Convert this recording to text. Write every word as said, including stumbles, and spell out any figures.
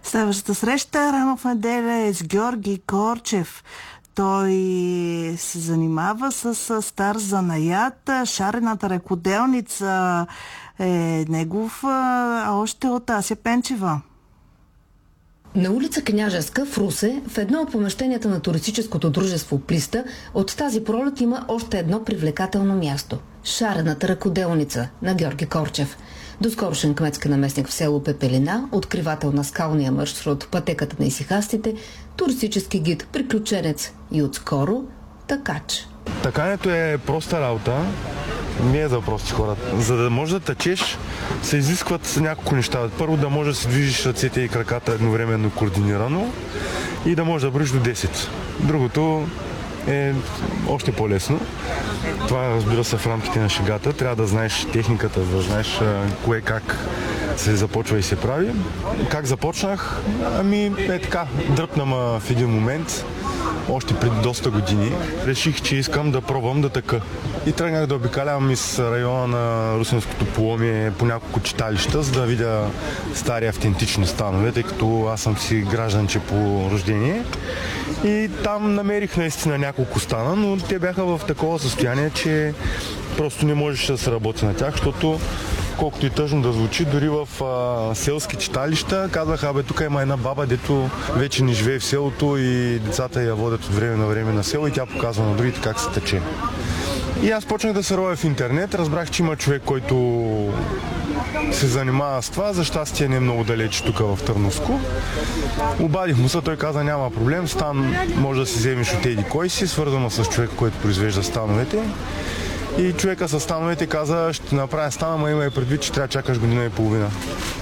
Следващата среща рано в неделя е с Георги Корчев. Той се занимава с стар занаят. Шарената ръкоделница е негов, а още от Ася Пенчева. На улица Княжеска в Русе, в едно от помещенията на туристическото дружество Плиста, от тази пролет има още едно привлекателно място – шарената ръкоделница на Георги Корчев. Доскорошен кметски наместник в село Пепелина, откривател на скалния маршрут Пътеката на исихастите, туристически гид, приключенец и отскоро такач. Такането е проста работа, не е за прости хора. За да можеш да тъчеш, се изискват няколко неща. Първо да можеш да си движиш ръцете и краката едновременно координирано и да можеш да броиш до десет. Другото е още по-лесно. Това, разбира се, в рамките на шегата. Трябва да знаеш техниката, да знаеш кое как се започва и се прави. Как започнах? Ами е така, дръпна ма в един момент, още преди доста години. Реших, че искам да пробвам да тъка. И тръгнах да обикалявам из района на Русенското полуомие по няколко читалища, за да видя стари автентични станове, тъй като аз съм си гражданче по рождение. И там намерих наистина няколко стана, но те бяха в такова състояние, че просто не можеш да се работи на тях, защото колкото и тъжно да звучи, дори в а, селски читалища казаха, абе, тук има една баба, дето вече не живее в селото и децата я водят от време на време на село и тя показва на другите как се тъче. И аз почнах да се ровя в интернет, разбрах, че има човек, който се занимава с това, за щастие не е много далеч тук в Търновско. Обадих му се, той каза, няма проблем, стан може да си вземеш от еди кой си, свързано с човек, който произвежда становете. И човека с становете каза, ще направя стана, ма има и предвид, че трябва да чакаш година и половина.